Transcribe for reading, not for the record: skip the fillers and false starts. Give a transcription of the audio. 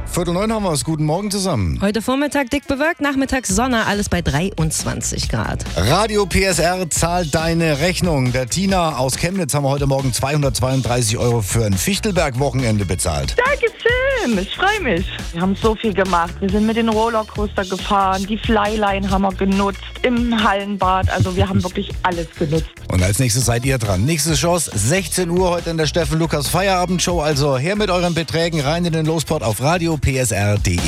8:45 haben wir es. Guten Morgen zusammen. Heute Vormittag dick bewölkt, nachmittags Sonne, alles bei 23 Grad. Radio PSR zahlt deine Rechnung. Der Tina aus Chemnitz haben wir heute Morgen 232 € für ein Fichtelberg-Wochenende bezahlt. Dankeschön, ich freue mich. Wir haben so viel gemacht. Wir sind mit den Rollercoaster gefahren, die Flyline haben wir genutzt, im Hallenbad. Also wir haben wirklich alles genutzt. Und als nächstes seid ihr dran. Nächste Chance, 16 Uhr heute in der Steffen Lukas Feierabendshow. Also her mit euren Beträgen rein in den Lospot auf radiopsr.de.